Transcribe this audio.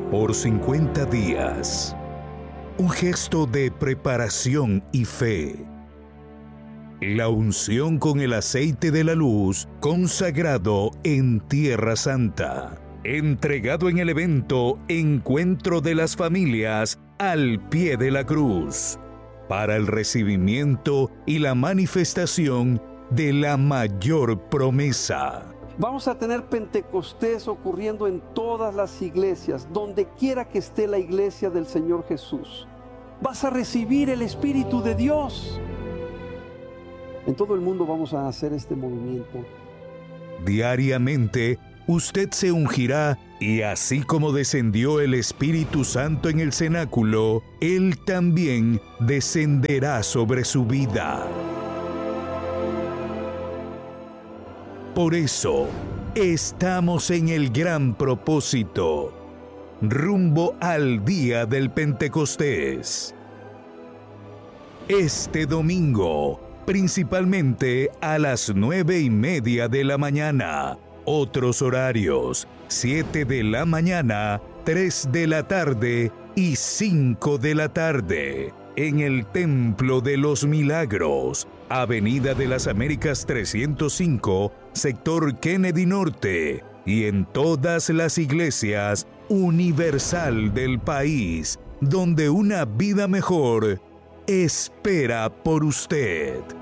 por 50 días. Un gesto de preparación y fe. La unción con el aceite de la luz consagrado en Tierra Santa. Entregado en el evento Encuentro de las Familias al pie de la cruz, para el recibimiento y la manifestación de la mayor promesa. Vamos a tener Pentecostés ocurriendo en todas las iglesias, donde quiera que esté la iglesia del Señor Jesús. Vas a recibir el Espíritu de Dios. En todo el mundo vamos a hacer este movimiento. Diariamente, usted se ungirá y así como descendió el Espíritu Santo en el cenáculo, Él también descenderá sobre su vida. Por eso, estamos en el gran propósito, rumbo al día del Pentecostés. Este domingo, principalmente a las 9:30 de la mañana. Otros horarios: 7 de la mañana, 3 de la tarde y 5 de la tarde. En el Templo de los Milagros, Avenida de las Américas 305, sector Kennedy Norte, y en todas las iglesias universal del país, donde una vida mejor espera por usted.